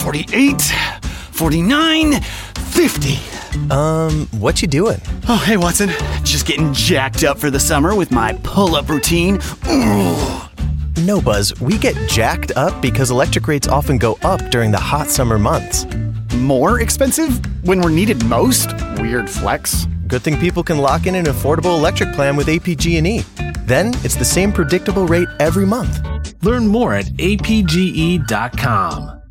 48, 49, 50. What you doing? Oh, hey, Watson. Just getting jacked up for the summer with my pull-up routine. Ooh. No, Buzz, we get jacked up because electric rates often go up during the hot summer months. More expensive when we're needed most? Weird flex. Good thing people can lock in an affordable electric plan with APG&E. Then it's the same predictable rate every month. Learn more at apge.com.